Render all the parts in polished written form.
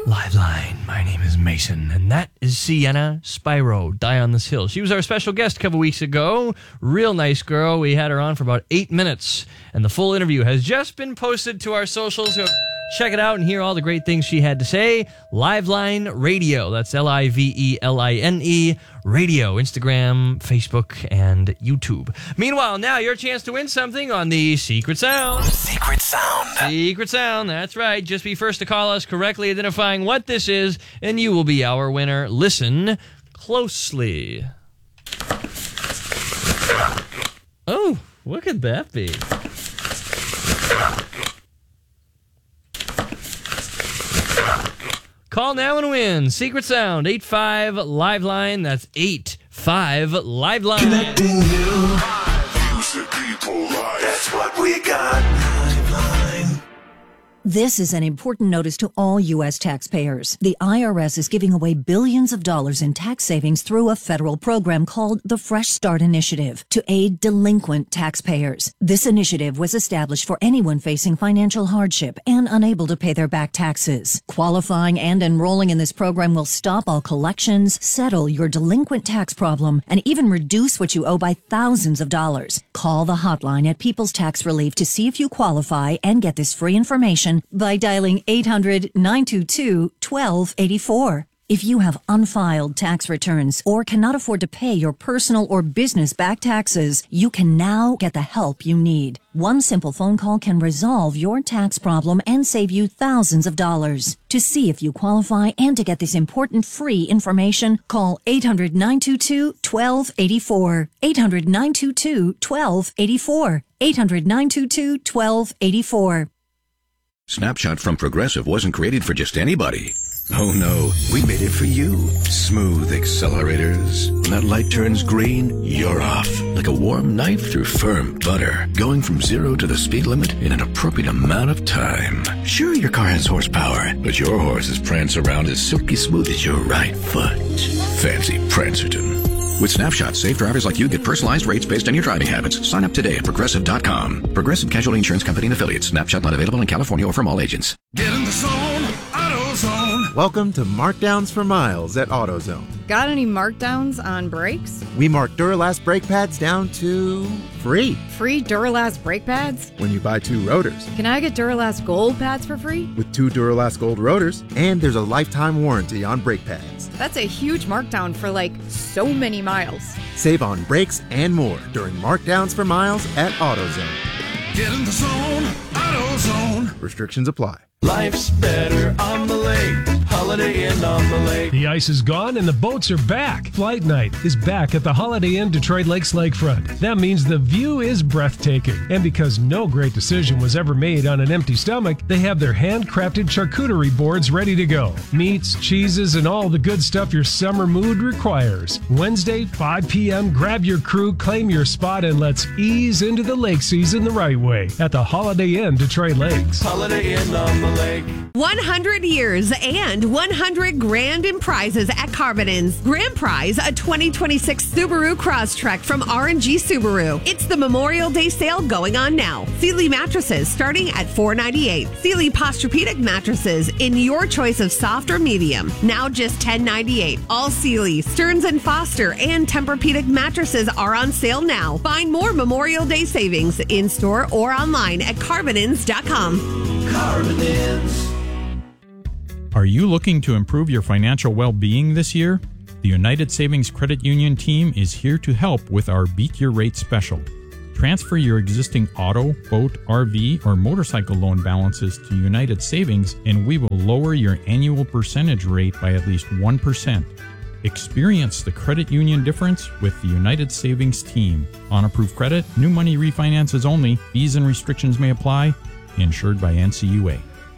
Liveline. My name is Mason, and that is Sienna Spyro, Die on This Hill. She was our special guest a couple weeks ago. Real nice girl. We had her on for about 8 minutes, and the full interview has just been posted to our socials. So check it out and hear all the great things she had to say. Liveline Radio. That's Liveline Radio. Instagram, Facebook, and YouTube. Meanwhile, now your chance to win something on the Secret Sound. Secret Sound. Secret Sound. That's right. Just be first to call us, correctly identifying what this is, and you will be our winner. Listen closely. Oh, what could that be? Call now and win. Secret Sound, 85 Liveline. That's 85 Liveline. Connecting you. Music people live. That's what we got. Liveline. This is an important notice to all U.S. taxpayers. The IRS is giving away billions of dollars in tax savings through a federal program called the Fresh Start Initiative to aid delinquent taxpayers. This initiative was established for anyone facing financial hardship and unable to pay their back taxes. Qualifying and enrolling in this program will stop all collections, settle your delinquent tax problem, and even reduce what you owe by thousands of dollars. Call the hotline at People's Tax Relief to see if you qualify and get this free information by dialing 800-922-1284. If you have unfiled tax returns or cannot afford to pay your personal or business back taxes, you can now get the help you need. One simple phone call can resolve your tax problem and save you thousands of dollars. To see if you qualify and to get this important free information, call 800-922-1284. 800-922-1284. 800-922-1284. Snapshot from Progressive wasn't created for just anybody. Oh no, we made it for you. Smooth accelerators. When that light turns green, you're off. Like a warm knife through firm butter. Going from 0 to the speed limit in an appropriate amount of time. Sure, your car has horsepower, but your horses prance around as silky smooth as your right foot. Fancy Prancerton. With Snapshot, safe drivers like you get personalized rates based on your driving habits. Sign up today at Progressive.com. Progressive Casualty Insurance Company and Affiliates. Snapshot not available in California or from all agents. Get in the zone. AutoZone. Welcome to Markdowns for Miles at AutoZone. Got any markdowns on brakes? We mark Duralast brake pads down to free. Free Duralast brake pads? When you buy 2 rotors. Can I get Duralast Gold pads for free? With 2 Duralast Gold rotors, and there's a lifetime warranty on brake pads. That's a huge markdown for so many miles. Save on brakes and more during Markdowns for Miles at AutoZone. Get in the zone. AutoZone. Restrictions apply. Life's better on the lake. Holiday Inn on the lake. The ice is gone and the boats are back. Flight night is back at the Holiday Inn Detroit Lakes Lakefront. That means the view is breathtaking. And because no great decision was ever made on an empty stomach, they have their handcrafted charcuterie boards ready to go. Meats, cheeses, and all the good stuff your summer mood requires. Wednesday, 5 p.m., grab your crew, claim your spot, and let's ease into the lake season the right way at the Holiday Inn Detroit Lakes. Holiday Inn on the lake. 100 years and 100 grand in prizes at Carbonins. Grand prize, a 2026 Subaru Crosstrek from R&G Subaru. It's the Memorial Day sale going on now. Sealy mattresses starting at $498. Sealy Posturepedic mattresses in your choice of soft or medium. Now just $1098. All Sealy, Stearns & Foster, and Tempur-Pedic mattresses are on sale now. Find more Memorial Day savings in-store or online at Carbonins.com. Carbonins. Are you looking to improve your financial well-being this year? The United Savings Credit Union team is here to help with our Beat Your Rate special. Transfer your existing auto, boat, RV, or motorcycle loan balances to United Savings, and we will lower your annual percentage rate by at least 1%. Experience the credit union difference with the United Savings team. On approved credit, new money refinances only. Fees and restrictions may apply. Insured by NCUA.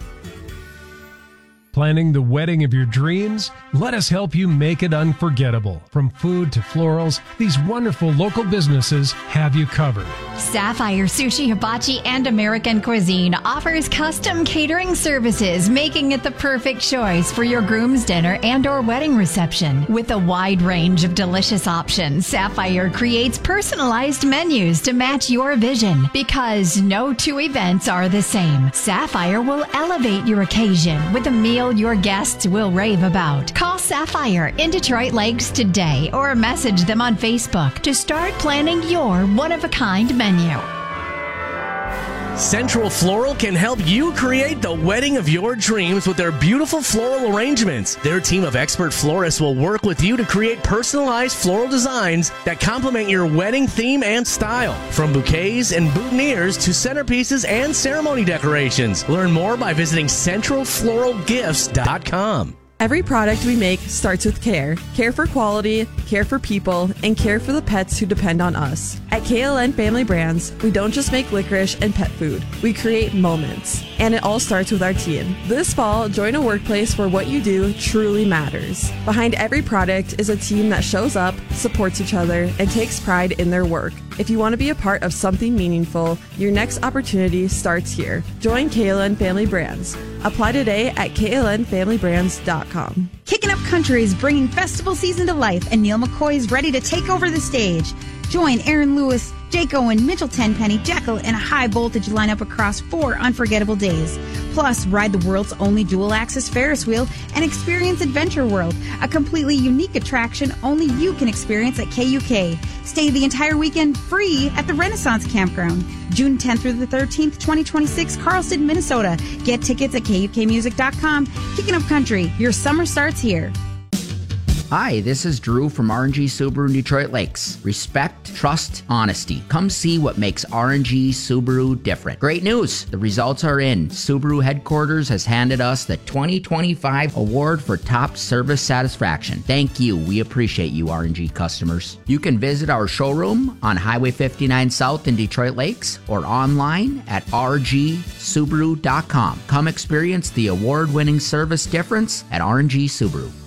Planning the wedding of your dreams? Let us help you make it unforgettable. From food to florals, these wonderful local businesses have you covered. Sapphire Sushi, Hibachi, and American Cuisine offers custom catering services, making it the perfect choice for your groom's dinner and or wedding reception. With a wide range of delicious options, Sapphire creates personalized menus to match your vision. Because no 2 events are the same, Sapphire will elevate your occasion with a meal thrill your guests will rave about. Call Sapphire in Detroit Lakes today or message them on Facebook to start planning your one-of-a-kind menu. Central Floral can help you create the wedding of your dreams with their beautiful floral arrangements. Their team of expert florists will work with you to create personalized floral designs that complement your wedding theme and style. From bouquets and boutonnieres to centerpieces and ceremony decorations. Learn more by visiting centralfloralgifts.com. Every product we make starts with care. Care for quality, care for people, and care for the pets who depend on us. At KLN Family Brands, we don't just make licorice and pet food. We create moments. And it all starts with our team. This fall, join a workplace where what you do truly matters. Behind every product is a team that shows up, supports each other, and takes pride in their work. If you want to be a part of something meaningful, your next opportunity starts here. Join KLN Family Brands. Apply today at klnfamilybrands.com. Kicking Up Country is bringing festival season to life, and Neil McCoy is ready to take over the stage. Join Aaron Lewis, Jake Owen, Mitchell Tenpenny, Jekyll, and a high-voltage lineup across 4 unforgettable days. Plus, ride the world's only dual-axis Ferris wheel and experience Adventure World, a completely unique attraction only you can experience at KUK. Stay the entire weekend free at the Renaissance Campground. June 10th through the 13th, 2026, Carlston, Minnesota. Get tickets at KUKmusic.com. Kicking Up Country, your summer starts here. Hi, this is Drew from R&G Subaru in Detroit Lakes. Respect, trust, honesty. Come see what makes R&G Subaru different. Great news! The results are in. Subaru headquarters has handed us the 2025 award for top service satisfaction. Thank you. We appreciate you, R&G customers. You can visit our showroom on Highway 59 South in Detroit Lakes or online at rgsubaru.com. Come experience the award-winning service difference at R&G Subaru.